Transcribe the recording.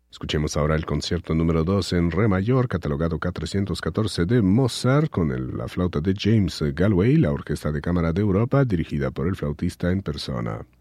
Escuchemos ahora el concierto número 2 en re mayor, catalogado K314 de Mozart, con la flauta de James Galway, la Orquesta de Cámara de Europa, dirigida por el flautista en persona.